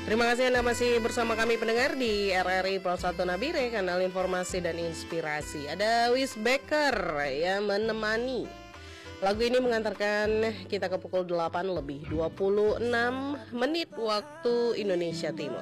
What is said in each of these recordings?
Terima kasih Anda masih bersama kami pendengar di RRI Pro 1 Nabire, kanal informasi dan inspirasi. Ada Wis Becker yang menemani. Lagu ini mengantarkan kita ke pukul 8 lebih 26 menit waktu Indonesia Timur.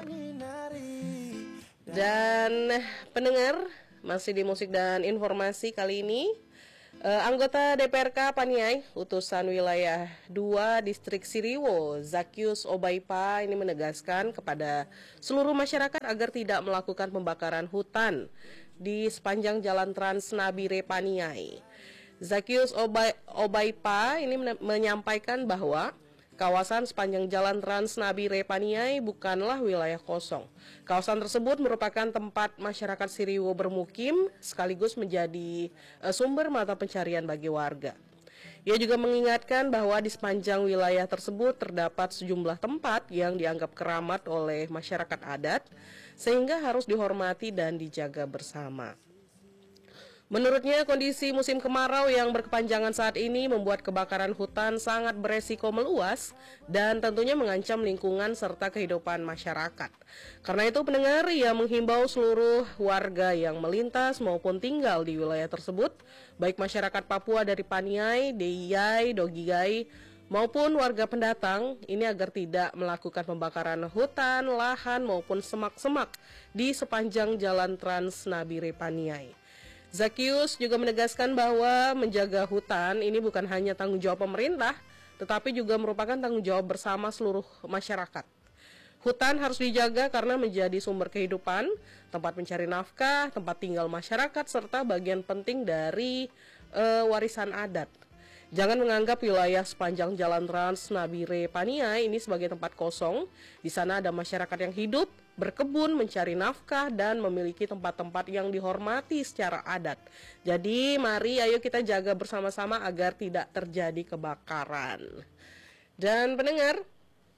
Dan pendengar, masih di musik dan informasi kali ini. Anggota DPRK Paniai, utusan wilayah 2 distrik Siriwo, Zakius Obaipa ini menegaskan kepada seluruh masyarakat agar tidak melakukan pembakaran hutan di sepanjang jalan Trans Nabire Paniai. Zakius Obaipa ini menyampaikan bahwa kawasan sepanjang jalan Trans Nabire Paniai bukanlah wilayah kosong. Kawasan tersebut merupakan tempat masyarakat Siriwo bermukim sekaligus menjadi sumber mata pencarian bagi warga. Ia juga mengingatkan bahwa di sepanjang wilayah tersebut terdapat sejumlah tempat yang dianggap keramat oleh masyarakat adat sehingga harus dihormati dan dijaga bersama. Menurutnya, kondisi musim kemarau yang berkepanjangan saat ini membuat kebakaran hutan sangat beresiko meluas dan tentunya mengancam lingkungan serta kehidupan masyarakat. Karena itu, pendengar, ia menghimbau seluruh warga yang melintas maupun tinggal di wilayah tersebut, baik masyarakat Papua dari Paniai, Deyai, Dogigai, maupun warga pendatang, ini agar tidak melakukan pembakaran hutan, lahan, maupun semak-semak di sepanjang jalan Trans Nabire Paniai. Zakius juga menegaskan bahwa menjaga hutan ini bukan hanya tanggung jawab pemerintah, tetapi juga merupakan tanggung jawab bersama seluruh masyarakat. Hutan harus dijaga karena menjadi sumber kehidupan, tempat mencari nafkah, tempat tinggal masyarakat, serta bagian penting dari warisan adat. Jangan menganggap wilayah sepanjang jalan Trans Nabire Paniai ini sebagai tempat kosong. Di sana ada masyarakat yang hidup, berkebun, mencari nafkah, dan memiliki tempat-tempat yang dihormati secara adat. Jadi mari ayo kita jaga bersama-sama agar tidak terjadi kebakaran. Dan pendengar,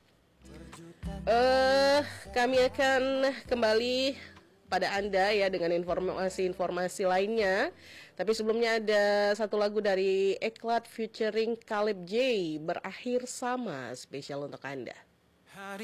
kami akan kembali pada Anda ya dengan informasi-informasi lainnya. Tapi sebelumnya ada satu lagu dari Eklat featuring Caleb J, Berakhir Sama, spesial untuk Anda.